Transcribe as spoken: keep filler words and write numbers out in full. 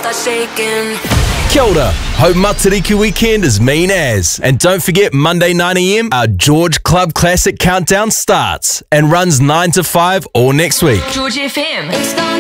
start shaking. Kia ora. Hope Matariki weekend is mean as. And don't forget, Monday nine a m, our George Club Classic Countdown starts and runs nine to five all next week. George F M. It's the